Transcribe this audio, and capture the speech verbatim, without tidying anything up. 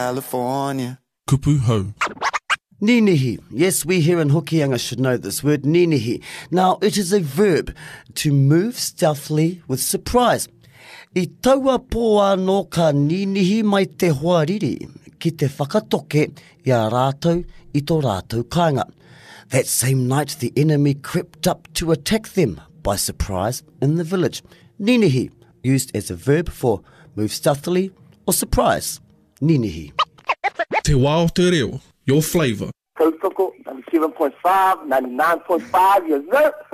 California. Kupu hau. Ninihi. Yes, we here in Hokianga should know this word, ninihi. Now, it is a verb to move stealthily with surprise. I taua pō anō ka ninihi mai te hoariri, ki te whakatoke i a rātou i tō rātou kāinga. That same night, the enemy crept up to attack them by surprise in the village. Ninihi, used as a verb for move stealthily or surprise. Ninihi. Te wā o te reo, your flavour. Tautoko, ninety-seven point five, ninety-nine point five, yes sir.